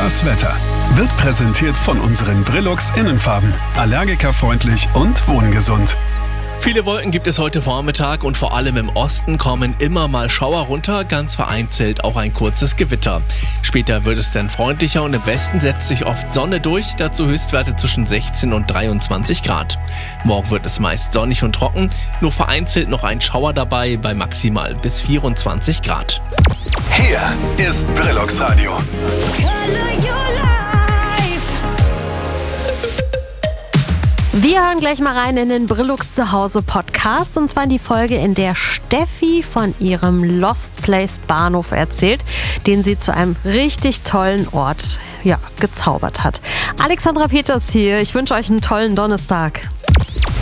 Das Wetter wird präsentiert von unseren Brillux Innenfarben. Allergikerfreundlich und wohngesund. Viele Wolken gibt es heute Vormittag und vor allem im Osten kommen immer mal Schauer runter, ganz vereinzelt auch ein kurzes Gewitter. Später wird es dann freundlicher und im Westen setzt sich oft Sonne durch, dazu Höchstwerte zwischen 16 und 23 Grad. Morgen wird es meist sonnig und trocken, nur vereinzelt noch ein Schauer dabei bei maximal bis 24 Grad. Hier ist Brillux Radio. Wir hören gleich mal rein in den Brillux Zuhause Podcast, und zwar in die Folge, in der Steffi von ihrem Lost Place Bahnhof erzählt, den sie zu einem richtig tollen Ort gezaubert hat. Alexandra Peters hier, ich wünsche euch einen tollen Donnerstag.